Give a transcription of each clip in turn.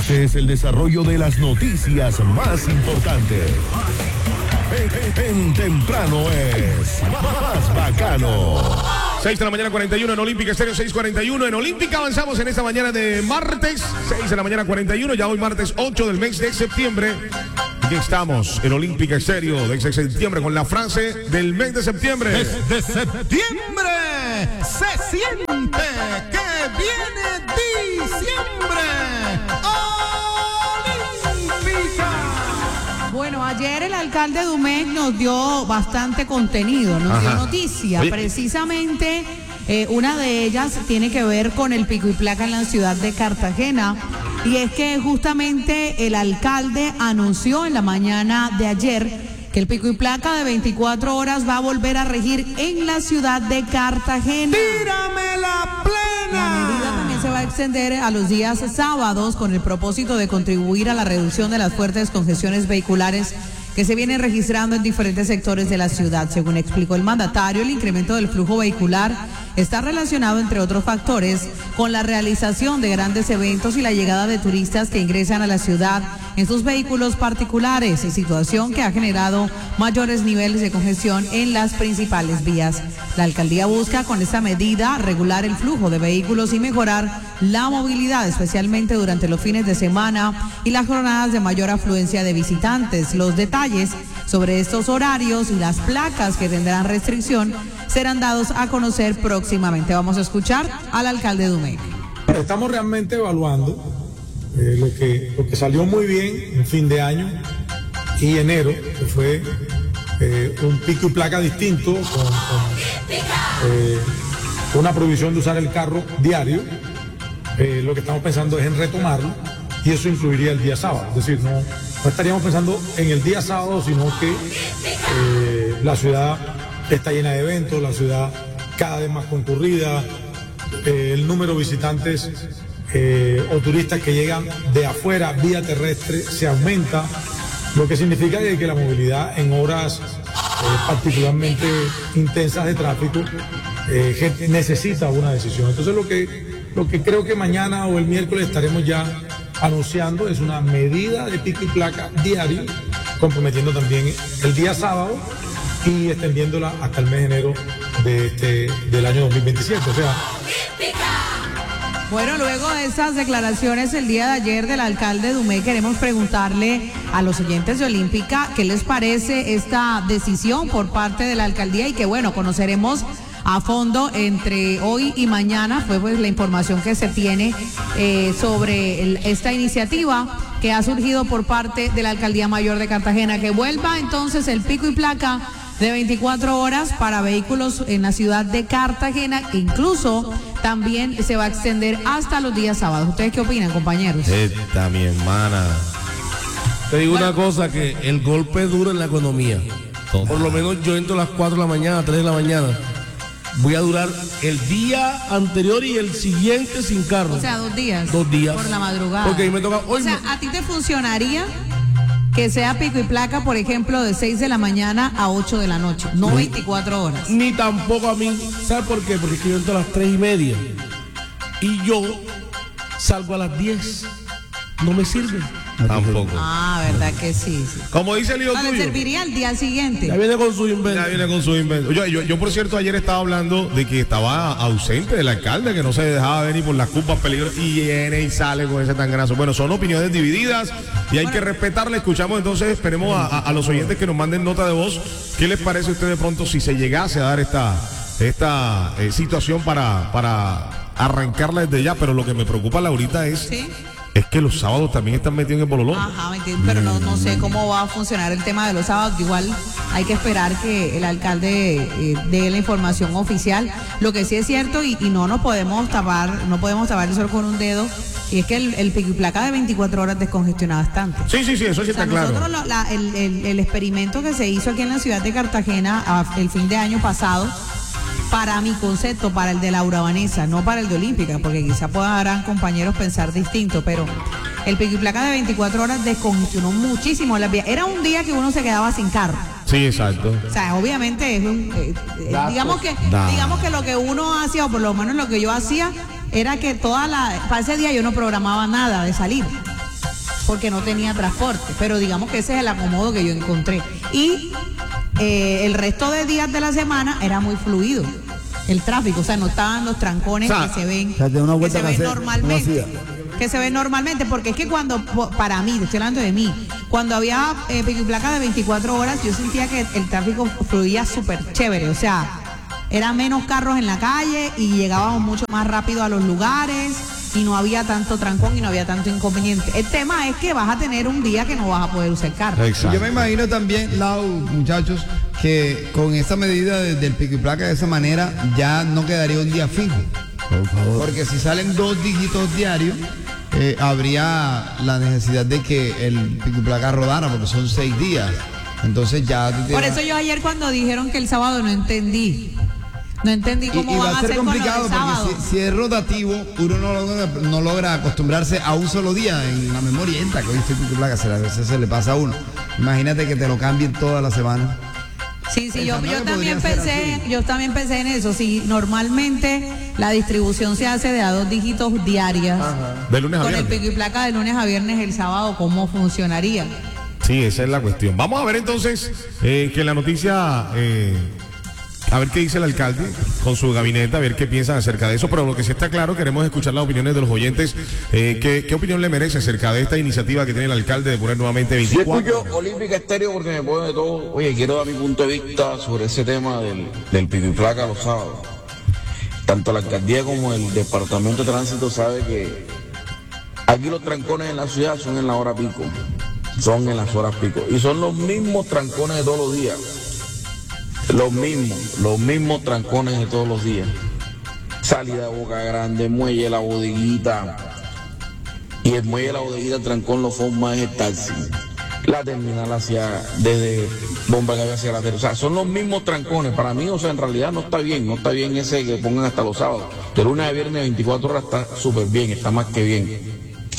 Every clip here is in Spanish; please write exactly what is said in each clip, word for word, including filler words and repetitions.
Este es el desarrollo de las noticias más importantes. En, en, en temprano es más bacano. seis de la mañana cuarenta y uno en Olímpica Estéreo, seis cuarenta y uno en Olímpica. Avanzamos en esta mañana de martes, seis de la mañana cuarenta y uno, ya hoy martes ocho del mes de septiembre. Aquí estamos en Olímpica Estéreo de septiembre con la frase del mes de septiembre. Desde septiembre se siente que viene diciembre. Olímpica. Bueno, ayer el alcalde Domecq nos dio bastante contenido, nos Ajá. dio noticia. Oye. Precisamente eh, una de ellas tiene que ver con el pico y placa en la ciudad de Cartagena. Y es que justamente el alcalde anunció en la mañana de ayer que el pico y placa de veinticuatro horas va a volver a regir en la ciudad de Cartagena. ¡Tírame la plena! La medida también se va a extender a los días sábados con el propósito de contribuir a la reducción de las fuertes congestiones vehiculares que se vienen registrando en diferentes sectores de la ciudad. Según explicó el mandatario, el incremento del flujo vehicular está relacionado, entre otros factores, con la realización de grandes eventos y la llegada de turistas que ingresan a la ciudad en sus vehículos particulares, situación que ha generado mayores niveles de congestión en las principales vías. La alcaldía busca con esta medida regular el flujo de vehículos y mejorar la movilidad, especialmente durante los fines de semana y las jornadas de mayor afluencia de visitantes. Los detalles sobre estos horarios y las placas que tendrán restricción serán dados a conocer próximamente. Vamos a escuchar al alcalde Domecq. Estamos realmente evaluando eh, lo que, lo que salió muy bien en fin de año y enero, que fue eh, un pico y placa distinto con, con eh, una prohibición de usar el carro diario. Eh, lo que estamos pensando es en retomarlo y eso incluiría el día sábado. Es decir, no, no estaríamos pensando en el día sábado, sino que eh, la ciudad está llena de eventos, la ciudad cada vez más concurrida, eh, el número de visitantes eh, o turistas que llegan de afuera vía terrestre se aumenta, lo que significa que, que la movilidad en horas eh, particularmente intensas de tráfico eh, gente necesita una decisión. Entonces lo que, lo que creo que mañana o el miércoles estaremos ya anunciando es una medida de pico y placa diario, comprometiendo también el día sábado y extendiéndola hasta el mes de enero de este, del año dos mil veintisiete. O sea, bueno, luego de estas declaraciones el día de ayer del alcalde Domecq, queremos preguntarle a los oyentes de Olímpica qué les parece esta decisión por parte de la alcaldía y que, bueno, conoceremos a fondo entre hoy y mañana. Fue pues la información que se tiene eh, sobre el, esta iniciativa que ha surgido por parte de la Alcaldía Mayor de Cartagena, que vuelva entonces el pico y placa de veinticuatro horas para vehículos en la ciudad de Cartagena, que incluso también se va a extender hasta los días sábados. ¿Ustedes qué opinan, compañeros? Esta, mi hermana. Te digo una cosa, que el golpe es duro en la economía. Por lo menos yo entro a las cuatro de la mañana, tres de la mañana. Voy a durar el día anterior y el siguiente sin carro. O sea, dos días. Dos días. Por la madrugada. Porque ahí me toca. Hoy o sea, me... ¿a ti te funcionaría que sea pico y placa, por ejemplo, de seis de la mañana a ocho de la noche? No ni, veinticuatro horas. Ni tampoco a mí. ¿Sabes por qué? Porque yo entro a las tres y media. Y yo salgo a las diez. No me sirve. Tampoco. Ah, verdad que sí, sí. Como dice el hijo tuyo. Le serviría al día siguiente. Ya viene con su invento. Ya viene con su invento. Yo, yo, yo, por cierto, ayer estaba hablando de que estaba ausente el alcalde, que no se dejaba venir por las curvas peligrosas y viene y sale con ese tan graso. Bueno, son opiniones divididas y hay bueno. que respetarle. Escuchamos entonces, esperemos a, a, a los oyentes que nos manden nota de voz. ¿Qué les parece a usted de pronto si se llegase a dar esta, esta eh, situación para, para arrancarla desde ya? Pero lo que me preocupa, Laurita, es... ¿Sí? Es que los sábados también están metidos en el bololón. Ajá, pero no, no sé cómo va a funcionar el tema de los sábados. Igual hay que esperar que el alcalde eh, dé la información oficial. Lo que sí es cierto, y, y no nos podemos tapar, no podemos tapar el sol con un dedo, y es que el, el pico y placa de veinticuatro horas descongestiona bastante. Sí, sí, sí, eso sí, o sea, está nosotros claro. Lo, la, el, el, el experimento que se hizo aquí en la ciudad de Cartagena a, el fin de año pasado, para mi concepto, para el de Laura Vanessa, no para el de Olímpica, porque quizá podrán compañeros pensar distinto, pero el pico y placa de veinticuatro horas descongestionó muchísimo las vías. Era un día que uno se quedaba sin carro. Sí, exacto. O sea, obviamente es un, eh, eh, digamos que da. digamos que lo que uno hacía, o por lo menos lo que yo hacía, era que toda la, para ese día yo no programaba nada de salir. porque no tenía transporte. Pero digamos que ese es el acomodo que yo encontré. Y eh, el resto de días de la semana era muy fluido el tráfico, o sea, no estaban los trancones o sea, que se ven, o sea, de una que vuelta se ven hacer, normalmente. Que se ven normalmente, porque es que cuando, para mí, estoy hablando de mí, cuando había eh, pico y placa de veinticuatro horas, yo sentía que el tráfico fluía súper chévere, o sea, eran menos carros en la calle y llegábamos mucho más rápido a los lugares y no había tanto trancón y no había tanto inconveniente. El tema es que vas a tener un día que no vas a poder usar carro. Exacto. Yo me imagino también, Lau, muchachos, que con esta medida de- del pico y placa de esa manera ya no quedaría un día fijo. Por favor. Porque si salen dos dígitos diarios, eh, habría la necesidad de que el pico y placa rodara, porque son seis días. Entonces ya... te Por da- eso yo ayer cuando dijeron que el sábado no entendí. No entendí Y, cómo y van va a a ser hacer con lo complicado del sábado. porque si, si es rotativo, uno no logra, no logra acostumbrarse a un solo día en la memoria. Entra, que hoy estoy pico y placa, se, a veces se le pasa a uno. Imagínate que te lo cambien toda la semana. Sí, sí, yo, Pensando yo que también podría ser pensé, así. yo también pensé en eso. Si normalmente la distribución se hace de a dos dígitos diarias, De lunes a con el viernes. pico y placa de lunes a viernes el sábado, ¿cómo funcionaría? Sí, esa es la cuestión. Vamos a ver entonces eh, que la noticia, eh, a ver qué dice el alcalde con su gabinete, a ver qué piensan acerca de eso, pero lo que sí está claro, queremos escuchar las opiniones de los oyentes. Eh, ¿qué, ¿Qué opinión le merece acerca de esta iniciativa que tiene el alcalde de poner nuevamente Yo veinticuatro? escucho Olímpica Estéreo porque me pone de todo. Oye, quiero dar mi punto de vista sobre ese tema del, del pico y placa los sábados. Tanto la alcaldía como el departamento de tránsito sabe que aquí los trancones en la ciudad son en la hora pico. Son en las horas pico. Y son los mismos trancones de todos los días. Los mismos, los mismos trancones de todos los días. Salida de Boca Grande, muelle La Bodeguita. Y el muelle de La Bodeguita, el trancón lo forma es el taxi. La terminal hacia, desde Bomba Gallo hacia la tercera. O sea, son los mismos trancones. Para mí, o sea, en realidad no está bien. No está bien ese que pongan hasta los sábados. De lunes a viernes, veinticuatro horas está súper bien. Está más que bien.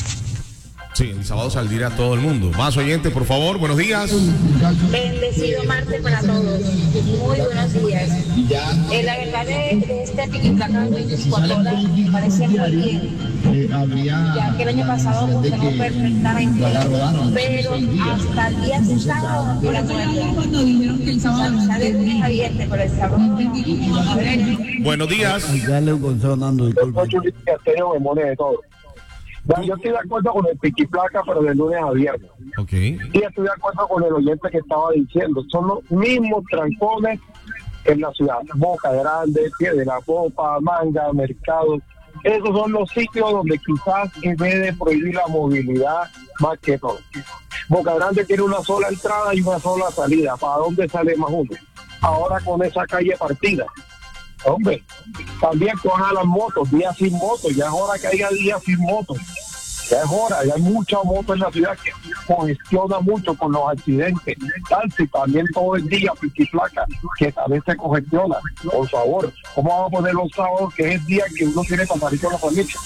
Sí, el sábado saldrá todo el mundo. Más oyentes, por favor, buenos días. Bendecido martes para todos. Muy buenos días. Eh, la verdad de, de este pico y placa de veinticuatro horas me parece muy bien. Ya que el año pasado funcionó perfectamente. Pero hasta el día sábado no la puedo. Cuando dijeron que el sábado de lunes a viernes, pero el sábado no. A ver. Buenos días. Hay que darle un consejo, Nando, disculpe. me mole de todo. Ya, yo estoy de acuerdo con el piqui placa, pero de lunes a viernes. Ok. Y estoy de acuerdo con el oyente que estaba diciendo, son los mismos trancones en la ciudad. Boca Grande, Pie de la Popa, Manga, Mercado. Esos son los sitios donde quizás en vez de prohibir la movilidad, más que todo. Boca Grande tiene una sola entrada y una sola salida. ¿Para dónde sale más uno? Ahora con esa calle partida. Hombre, también cojan las motos, días sin motos, ya es hora que haya días sin motos, ya es hora, ya hay mucha moto en la ciudad que congestiona mucho con los accidentes, taxi también todo el día, piqui placa, que también se congestiona, por favor, ¿cómo vamos a poner los sábados que es el día que uno tiene para salir con la familia?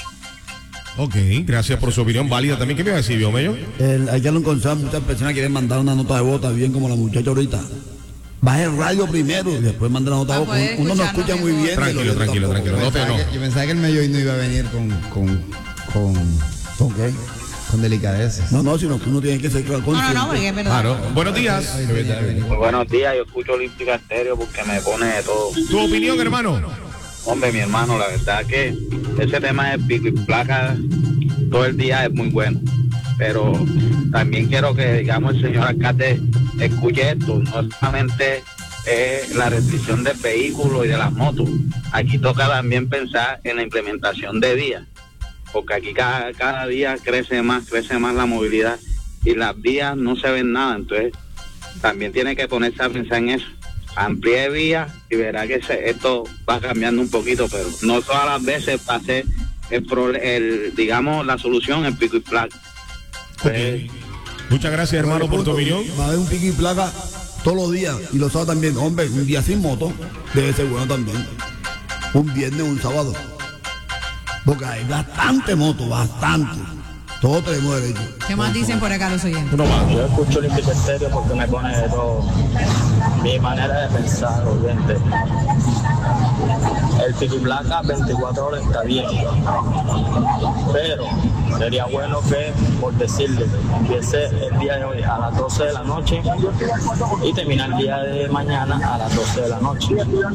Ok, gracias por su opinión válida también. ¿Qué me iba a decir, Biomello? El, hay que darle un consejo. Muchas personas quieren mandar una nota de voz, bien como la muchacha ahorita. Baje el radio primero y después manda la nota de voz. Para poder Uno no escucharnos escucha muy mejor. bien. Tranquilo, pero yo tranquilo, tampoco. tranquilo. No te Pensaba no. que- yo pensaba que el medio hoy no iba a venir con, con, con, ¿Con qué? con delicadezas. No, no, sino que uno tiene que ser No, no, consciente. no, porque es verdad. Claro. Buenos días. Muy buenos días, yo escucho Olímpica Estéreo porque me pone de todo. Tu opinión, hermano. Hombre, mi hermano, la verdad que ese tema de pico y placa todo el día es muy bueno. Pero también quiero que, digamos, el señor alcalde escuche esto. No solamente es la restricción del vehículo y de las motos. Aquí toca también pensar en la implementación de vías. Porque aquí cada, cada día crece más, crece más la movilidad. Y las vías no se ven nada. Entonces, también tiene que ponerse a pensar en eso. Amplíe vías y verá que se, esto va cambiando un poquito, pero no todas las veces va a ser el, pro- el digamos, la solución el pico y placa. Ok. Muchas gracias, hermano, por tu opinión. Va a haber un pico y placa todos los días. Y los sábados también. Hombre, un día sin moto debe ser bueno también. Un viernes, un sábado. Porque hay bastante moto, bastante. Todos tenemos derecho. ¿Qué más dicen por acá los oyentes? Uno más. Yo escucho Olímpica Estéreo porque me pone de todo. Mi manera de pensar, oyente. el pico y placa veinticuatro horas está bien, pero sería bueno que, por decirle, empiece el día de hoy a las doce de la noche y termine el día de mañana a las doce de la noche.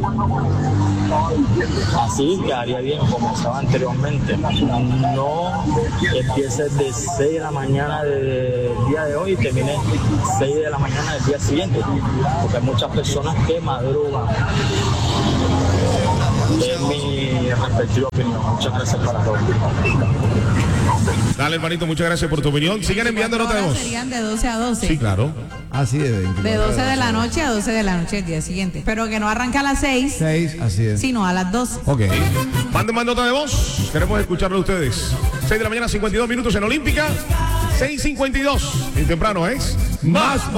Así quedaría bien como estaba anteriormente. No que empiece de seis de la mañana del día de hoy y termine seis de la mañana del día siguiente, porque hay muchas personas que madrugan. Es mi respectiva opinión. Muchas gracias para todos. Dale, hermanito, muchas gracias por tu opinión. Sigan enviando nota de voz. Serían de doce a doce. Sí, claro. Así de De doce de la noche a doce de la noche el día siguiente. Pero que no arranca a las seis, seis, así es. sino a las dos. Ok. Manden más nota de voz. Queremos escucharlo de ustedes. seis de la mañana, cincuenta y dos minutos en Olímpica. seis cincuenta y dos. Y temprano es más